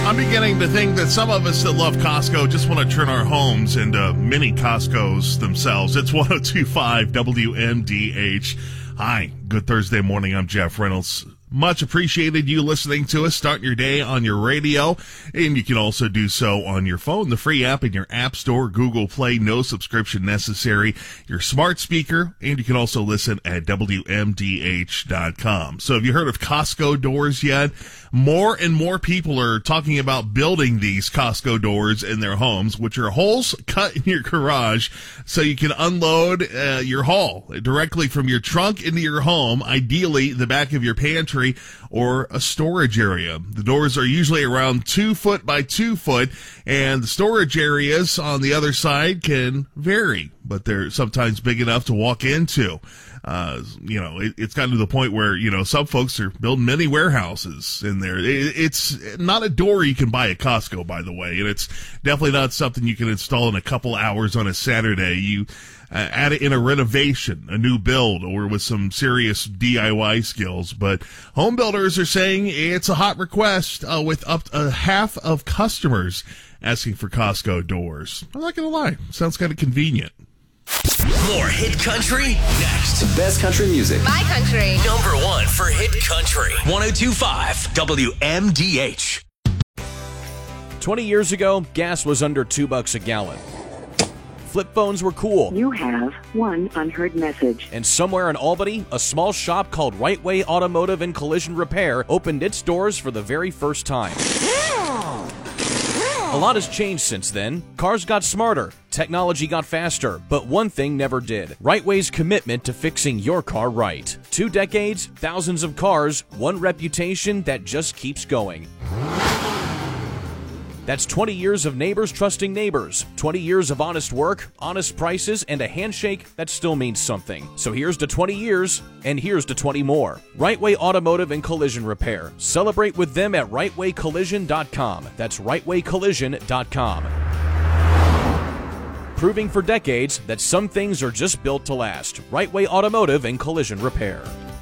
I'm beginning to think that some of us that love Costco just want to turn our homes into mini Costcos themselves. It's 102.5 WMDH. Hi, good Thursday morning. I'm Jeff Reynolds. Much appreciated you listening to us, starting your day on your radio, and you can also do so on your phone. The free app in your App Store, Google Play, no subscription necessary, your smart speaker, and you can also listen at WMDH.com. So have you heard of Costco doors yet? More and more people are talking about building these Costco doors in their homes, which are holes cut in your garage so you can unload your haul directly from your trunk into your home, ideally the back of your pantry or a storage area. The doors are usually around 2 foot by 2 foot, and the storage areas on the other side can vary, but they're sometimes big enough to walk into. It's gotten to the point where, some folks are building mini warehouses in there. It's not a door you can buy at Costco, by the way, and it's definitely not something you can install in a couple hours on a Saturday. You add it in a renovation, a new build, or with some serious DIY skills. But home builders are saying it's a hot request, with up to half of customers asking for Costco doors. I'm not going to lie. Sounds kind of convenient. More hit country next. Best country music. My country. Number one for hit country. 102.5 WMDH. 20 years ago, gas was under $2 a gallon. Flip phones were cool. You have one unheard message. And somewhere in Albany, a small shop called Right Way Automotive and Collision Repair opened its doors for the very first time. A lot has changed since then. Cars got smarter, technology got faster, but one thing never did. Right Way's commitment to fixing your car right. 2 decades, thousands of cars, one reputation that just keeps going. That's 20 years of neighbors trusting neighbors, 20 years of honest work, honest prices, and a handshake that still means something. So here's to 20 years, and here's to 20 more. Right Way Automotive and Collision Repair. Celebrate with them at rightwaycollision.com. That's rightwaycollision.com. Proving for decades that some things are just built to last. Right Way Automotive and Collision Repair.